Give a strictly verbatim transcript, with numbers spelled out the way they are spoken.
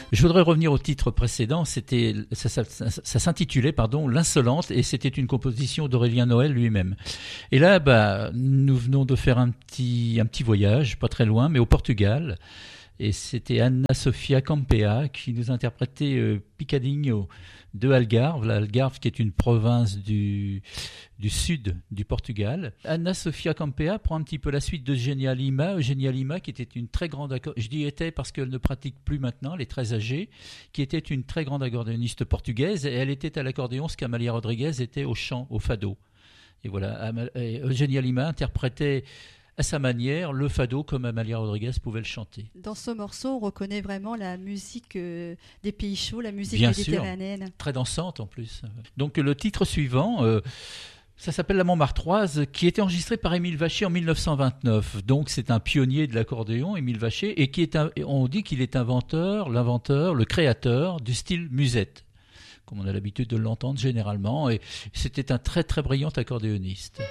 Je voudrais revenir au titre précédent. C'était, ça, ça, ça, ça s'intitulait, pardon, L'Insolente, et c'était une composition d'Aurélien Noël lui-même. Et là, bah, nous venons de faire un petit, un petit voyage, pas très loin, mais au Portugal. Et c'était Anna Sofia Campea qui nous interprétait euh, Picadinho de Algarve, l'Algarve qui est une province du, du sud du Portugal. Anna Sofia Campea prend un petit peu la suite de Eugénia Lima, Eugénia Lima qui était une très grande, accord... je dis était parce qu'elle ne pratique plus maintenant, elle est très âgée, qui était une très grande accordéoniste portugaise, et elle était à l'accordéon ce qu'Amalia Rodriguez était au chant, au fado. Et voilà, Eugénia Lima interprétait à sa manière le fado comme Amalia Rodriguez pouvait le chanter. Dans ce morceau, on reconnaît vraiment la musique euh, des pays chauds, la musique Bien méditerranéenne. Sûr, très dansante en plus. Donc le titre suivant, euh, ça s'appelle La Montmartroise, qui était enregistré par Émile Vacher en dix-neuf cent vingt-neuf. Donc c'est un pionnier de l'accordéon, Émile Vacher, et qui est un, on dit qu'il est inventeur, l'inventeur, le créateur du style musette, comme on a l'habitude de l'entendre généralement. Et c'était un très très brillant accordéoniste.